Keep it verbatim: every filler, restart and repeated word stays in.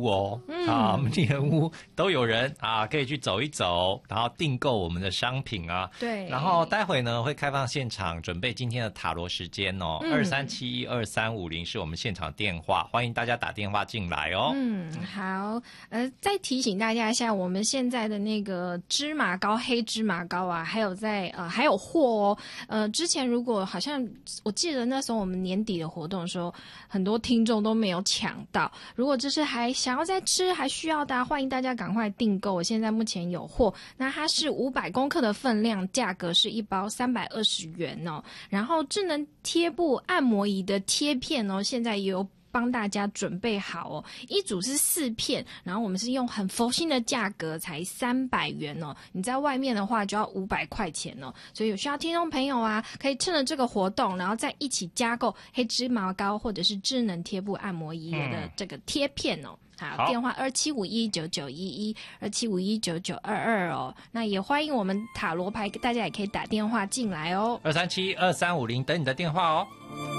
屋哦，嗯、啊，我们丽人屋都有人啊，可以去走一走，然后订购我们的商品啊。 对。 然后待会呢会开放现场准备今天的塔罗时间哦，二三七一二三五零是我们现场电话，欢迎大家打电话进来哦。 嗯，好，呃，再提醒大家一下，我们现在的那个芝麻糕、黑芝麻糕啊，还有在呃还有货哦。呃，之前如果好像我记得那时候我们年底的活动的时候，很多听众都没有抢到。如果就是还想要再吃还需要的、啊，欢迎大家赶快订购。我现在目前有货，那它是五百公克的分量，价格是一包三百二十元哦。然后智能贴布按摩仪的贴片哦，现在也有帮大家准备好哦，一组是四片，然后我们是用很佛心的价格，才三百元哦。你在外面的话就要五百块钱哦，所以有需要听众朋友啊，可以趁着这个活动，然后再一起加购黑芝麻膏或者是智能贴布按摩仪的这个贴片哦。好，好电话二七五一九九一一二七五一九九二二哦。那也欢迎我们塔罗牌，大家也可以打电话进来哦。 二三七二三五零等你的电话哦。